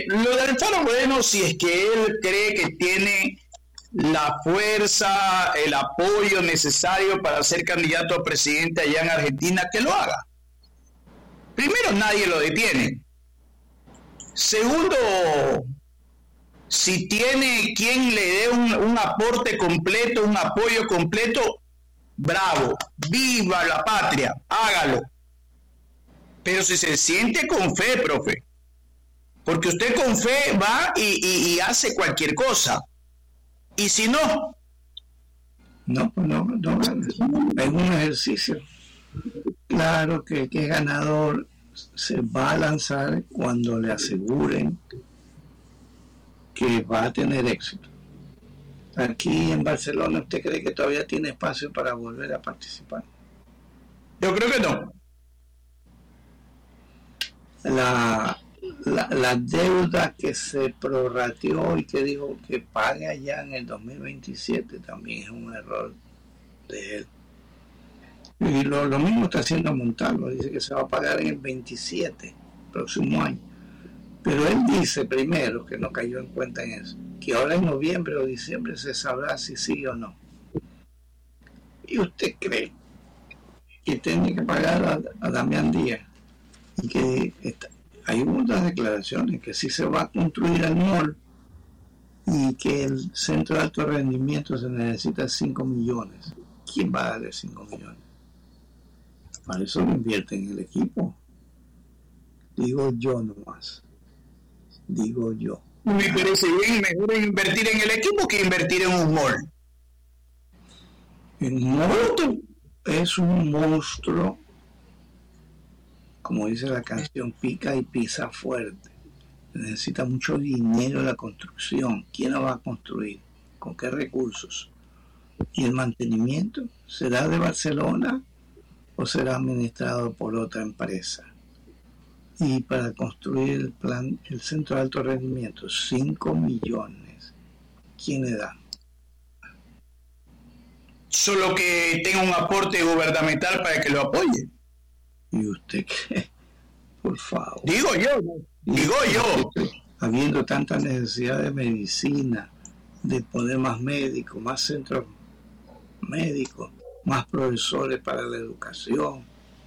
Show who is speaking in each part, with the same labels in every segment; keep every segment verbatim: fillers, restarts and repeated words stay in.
Speaker 1: Mire, lo de Alfaro Moreno, si es que él cree que tiene la fuerza, el apoyo necesario para ser candidato a presidente allá en Argentina, que lo haga. Primero, nadie lo detiene. Segundo, si tiene quien le dé un, un aporte completo, un apoyo completo, bravo, viva la patria, hágalo. Pero si se siente con fe, profe, porque usted con fe va y, y, y hace cualquier cosa. Y si no,
Speaker 2: no, no, no, es un ejercicio. Claro que el que es ganador se va a lanzar cuando le aseguren que va a tener éxito. Aquí en Barcelona, ¿usted cree que todavía tiene espacio para volver a participar?
Speaker 1: Yo creo que no.
Speaker 2: La, la, la deuda que se prorrateó y que dijo que pague allá en el dos mil veintisiete también es un error de él. Y lo, lo mismo está haciendo Montalvo, dice que se va a pagar en el veintisiete, próximo año. Pero él dice primero, que no cayó en cuenta en eso, que ahora en noviembre o diciembre se sabrá si sí o no. ¿Y usted cree que tiene que pagar a, a Damián Díaz? Y que está, hay unas declaraciones que sí se va a construir el mall y que el centro de alto rendimiento se necesita cinco millones. ¿Quién va a darle cinco millones? Para eso lo invierte en el equipo. Digo yo nomás. Digo yo.
Speaker 1: Me parece bien, mejor invertir en el equipo que invertir en un mall.
Speaker 2: El mall es un monstruo, como dice la canción, pica y pisa fuerte. Necesita mucho dinero la construcción. ¿Quién lo va a construir? ¿Con qué recursos? ¿Y el mantenimiento? ¿Será de Barcelona o será administrado por otra empresa? Y para construir el plan, el centro de alto rendimiento, cinco millones. ¿Quién le da?
Speaker 1: Solo que tenga un aporte gubernamental para que lo apoye.
Speaker 2: ¿Y usted qué? Por favor.
Speaker 1: Digo yo, digo yo.
Speaker 2: Habiendo tanta necesidad de medicina, de poner más médicos, más centros médicos, más profesores para la educación,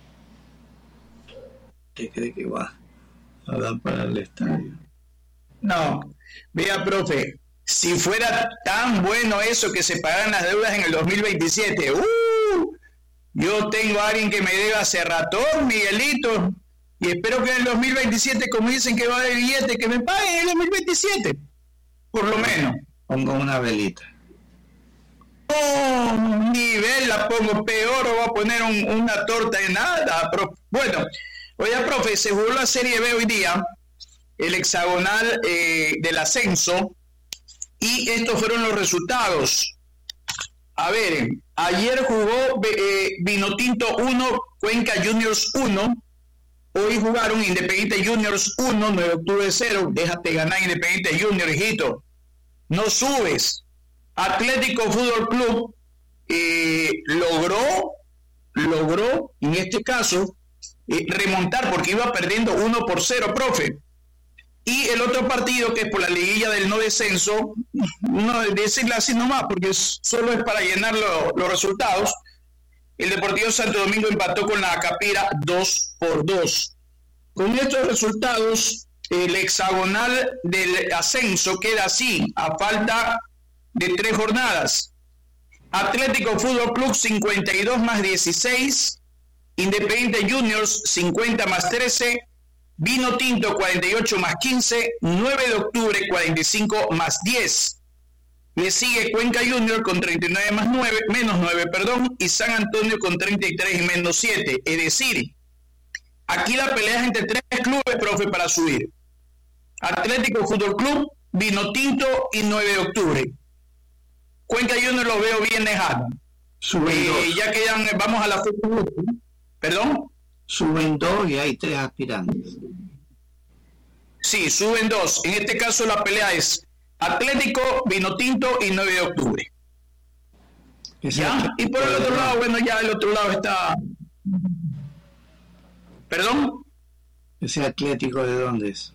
Speaker 2: ¿qué cree que va a dar para el estadio?
Speaker 1: No, vea, profe, si fuera tan bueno eso que se pagan las deudas en el dos mil veintisiete, uh, yo tengo a alguien que me deba hace ratón, Miguelito, y espero que en el dos mil veintisiete, como dicen que va de billete, que me paguen en el dos mil veintisiete, por lo menos.
Speaker 2: Pongo una velita.
Speaker 1: No, ni vela pongo, peor, o voy a poner un, una torta de nada. Profe. Bueno, oiga, profe, se jugó la Serie B hoy día, el hexagonal eh, del ascenso, y estos fueron los resultados. A ver, ayer jugó eh, Vinotinto uno, Cuenca Juniors uno, hoy jugaron Independiente Juniors uno, nueve de octubre cero, déjate ganar Independiente Juniors, hijito, no subes. Atlético Fútbol Club eh, logró, logró, en este caso, eh, remontar porque iba perdiendo uno por cero, profe. Y el otro partido, que es por la liguilla del no descenso, no decirlo así nomás, porque solo es para llenar lo, los resultados, el Deportivo Santo Domingo empató con la Capira dos por dos. Con estos resultados, el hexagonal del ascenso queda así, a falta de tres jornadas. Atlético Fútbol Club cincuenta y dos más dieciséis, Independiente Juniors cincuenta más trece, Vinotinto cuarenta y ocho más quince, nueve de octubre cuarenta y cinco más diez. Le sigue Cuenca Junior con treinta y nueve más nueve, menos nueve, perdón, y San Antonio con treinta y tres y menos siete. Es decir, aquí la pelea es entre tres clubes, profe, para subir. Atlético Fútbol Club, Vinotinto y nueve de octubre. Cuenca Junior lo veo bien lejano.
Speaker 2: Suben
Speaker 1: eh,
Speaker 2: dos.
Speaker 1: Ya quedan, vamos a la fecha. ¿Perdón?
Speaker 2: Suben dos y hay tres aspirantes.
Speaker 1: Sí, suben dos. En este caso la pelea es Atlético, Vinotinto y nueve de octubre. ¿Ya? Y por el otro lado, bueno, ya el otro lado está... ¿Perdón?
Speaker 2: ¿Ese Atlético de dónde es?